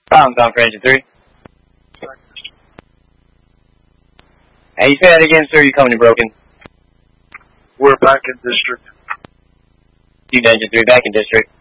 Tom for engine 3. Hey, you say that again, sir? You coming in broken? We're back in district. You engine 3, back in district.